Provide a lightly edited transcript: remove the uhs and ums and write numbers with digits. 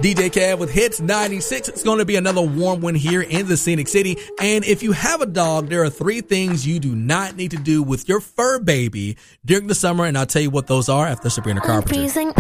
DJ Kev with Hits 96. It's going to be another warm one here in the Scenic City. And if you have a dog, there are 3 things you do not need to do with your fur baby during the summer. And I'll tell you what those are after Sabrina Carpenter.